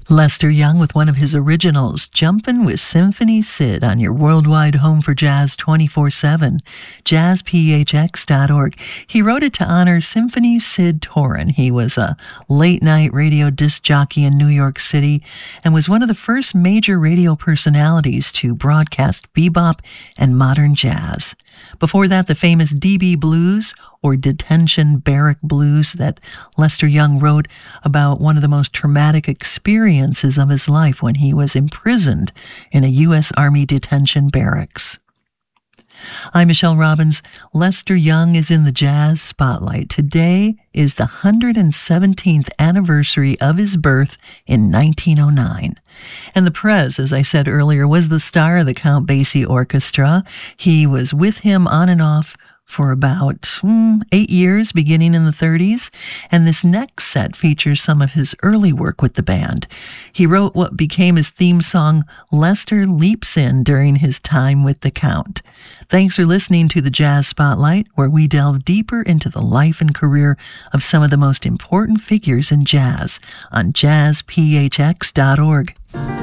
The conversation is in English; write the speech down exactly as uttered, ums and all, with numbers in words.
Lester Young with one of his originals, Jumpin' with Symphony Sid on your worldwide home for jazz twenty-four seven, jazz p h x dot org. He wrote it to honor Symphony Sid Torin. He was a late-night radio disc jockey in New York City and was one of the first major radio personalities to broadcast bebop and modern jazz. Before that, the famous D B Blues, or Detention Barrack Blues, that Lester Young wrote about one of the most traumatic experiences of his life when he was imprisoned in a U S Army detention barracks. I'm Michelle Robbins. Lester Young is in the Jazz Spotlight. Today is the one hundred seventeenth anniversary of his birth in nineteen oh nine. And the Prez, as I said earlier, was the star of the Count Basie Orchestra. He was with him on and off for about mm, eight years, beginning in the thirties, and this next set features some of his early work with the band. He wrote what became his theme song, Lester Leaps In, during his time with the Count. Thanks for listening to the Jazz Spotlight, where we delve deeper into the life and career of some of the most important figures in jazz on jazz p h x dot org.